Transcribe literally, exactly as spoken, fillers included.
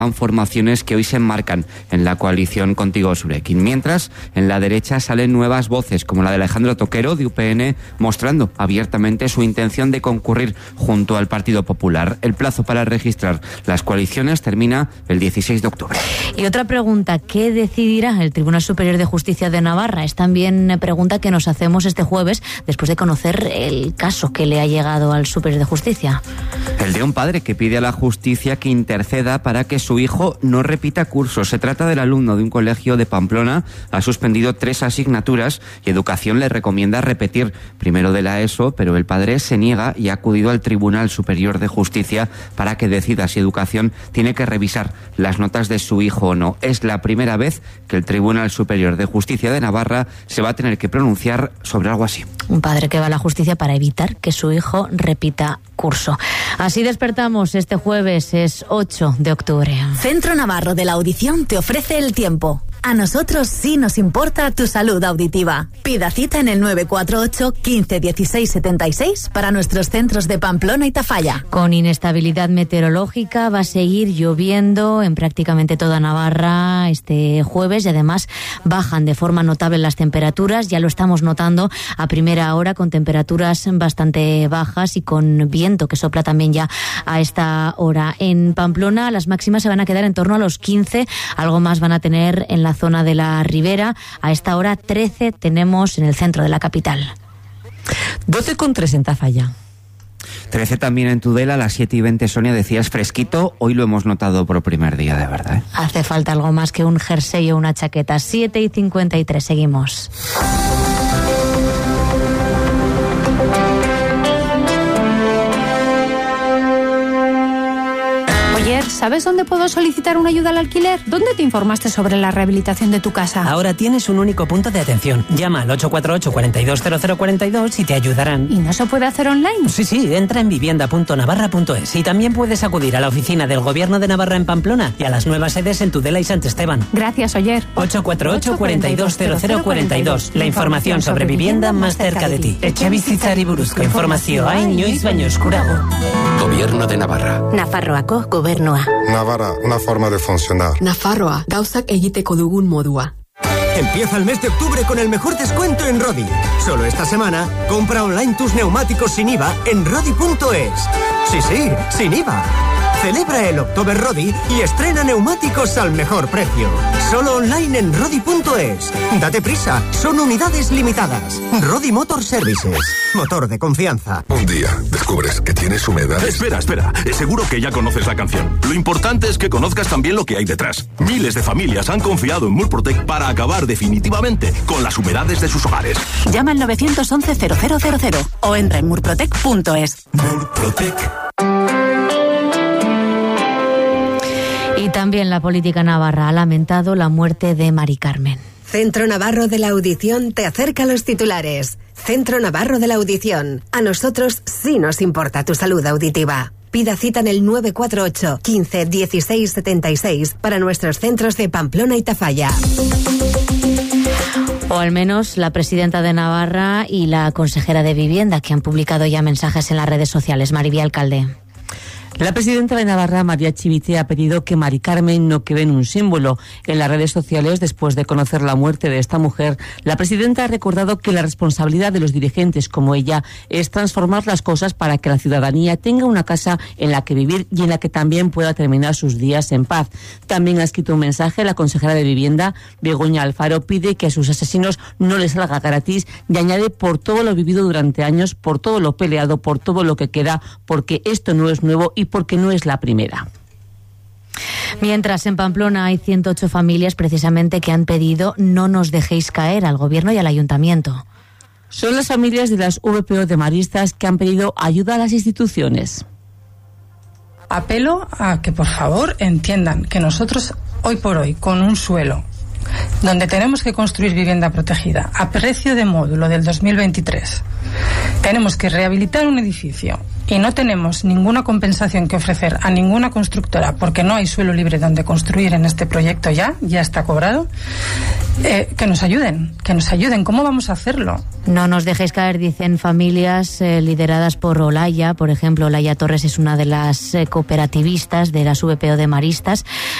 formaciones que hoy se enmarcan en la coalición Contigo Surekin. Mientras, en la derecha salen nuevas voces, como la de Alejandro Toquero, de U P N, mostrando abiertamente su intención de concurrir junto al Partido Popular. El plazo para registrar las coaliciones termina el dieciséis de octubre. Y otra pregunta, ¿qué decidirá el Tribunal Superior de Justicia de Navarra? Es también una pregunta que nos hacemos este jueves, después de conocer el caso que le ha llegado al Superior de Justicia. El de un padre que pide a la justicia que interceda para que su hijo no repita cursos. Se trata del alumno de un colegio de Pamplona. Ha suspendido tres asignaturas y Educación le recomienda repetir primero de la ESO, pero el padre se niega y ha acudido al Tribunal Superior de Justicia para que decida si Educación tiene que revisar las notas de su hijo o no. Es la primera vez que el Tribunal Superior de Justicia de Navarra se va a tener que pronunciar sobre algo así. Un padre que va a la justicia para evitar que su hijo repita curso. Así despertamos este jueves, es ocho de octubre. Centro Navarro de la Audición te ofrece el tiempo. A nosotros sí nos importa tu salud auditiva. Pida cita en el nueve cuatro ocho, quince, dieciséis, setenta y seis para nuestros centros de Pamplona y Tafalla. Con inestabilidad meteorológica va a seguir lloviendo en prácticamente toda Navarra este jueves y además bajan de forma notable las temperaturas. Ya lo estamos notando a primera hora con temperaturas bastante bajas y con viento que sopla también ya a esta hora. En Pamplona las máximas se van a quedar en torno a los quince, algo más van a tener en la zona de la Ribera. A esta hora trece tenemos en el centro de la capital. doce con tres en Tafalla. trece también en Tudela, a las siete y veinte, Sonia, decías fresquito. Hoy lo hemos notado por primer día, de verdad, ¿eh? Hace falta algo más que un jersey o una chaqueta. siete y cincuenta y tres, seguimos. ¿Sabes dónde puedo solicitar una ayuda al alquiler? ¿Dónde te informaste sobre la rehabilitación de tu casa? Ahora tienes un único punto de atención. Llama al ocho cuatro ocho, cuatro dos cero cero cuatro dos y te ayudarán. ¿Y no se puede hacer online? Sí, sí, entra en vivienda punto navarra punto es y también puedes acudir a la oficina del Gobierno de Navarra en Pamplona y a las nuevas sedes en Tudela y Sant Esteban. Gracias, Oyer. ocho cuatro ocho, cuatro dos cero cero cuatro dos. La información sobre vivienda más cerca de ti. Etxebizitzari buruzko informazioa inoiz baino eskurago. Gobierno de Navarra. Nafarroako gobernua. Navarra, una forma de funcionar. Nafarroa, gauzak egiteko dugun modua. Empieza el mes de octubre con el mejor descuento en Rodi. Solo esta semana, compra online tus neumáticos sin I V A en rodi punto es. Sí, sí, sin I V A. Celebra el October Rodi y estrena neumáticos al mejor precio. Solo online en rodi punto es. Date prisa, son unidades limitadas. Rodi Motor Services, motor de confianza. Un día descubres que tienes humedad. Espera, espera, seguro que ya conoces la canción. Lo importante es que conozcas también lo que hay detrás. Miles de familias han confiado en Murprotec para acabar definitivamente con las humedades de sus hogares. Llama al nueve once cero cero cero cero o entra en murprotec punto es. Murprotec. Y también la política navarra ha lamentado la muerte de Mari Carmen. Centro Navarro de la Audición te acerca a los titulares. Centro Navarro de la Audición. A nosotros sí nos importa tu salud auditiva. Pida cita en el nueve cuatro ocho, quince, dieciséis, setenta y seis para nuestros centros de Pamplona y Tafalla. O al menos la presidenta de Navarra y la consejera de Vivienda, que han publicado ya mensajes en las redes sociales. Maribí Alcalde. La presidenta de Navarra, María Chivite, ha pedido que Mari Carmen no quede en un símbolo. En las redes sociales, después de conocer la muerte de esta mujer, la presidenta ha recordado que la responsabilidad de los dirigentes como ella es transformar las cosas para que la ciudadanía tenga una casa en la que vivir y en la que también pueda terminar sus días en paz. También ha escrito un mensaje la consejera de Vivienda, Begoña Alfaro, pide que a sus asesinos no les salga gratis y añade por todo lo vivido durante años, por todo lo peleado, por todo lo que queda, porque esto no es nuevo y porque no es la primera. Mientras en Pamplona hay ciento ocho familias precisamente que han pedido no nos dejéis caer al gobierno y al ayuntamiento. Son las familias de las V P O de maristas que han pedido ayuda a las instituciones. Apelo a que por favor entiendan que nosotros hoy por hoy con un suelo donde tenemos que construir vivienda protegida a precio de módulo del dos mil veintitrés, tenemos que rehabilitar un edificio y no tenemos ninguna compensación que ofrecer a ninguna constructora porque no hay suelo libre donde construir en este proyecto ya, ya está cobrado, eh, que nos ayuden, que nos ayuden. ¿Cómo vamos a hacerlo? No nos dejéis caer, dicen familias eh, lideradas por Olaya. Por ejemplo, Olaya Torres es una de las eh, cooperativistas de la V P O de Maristas.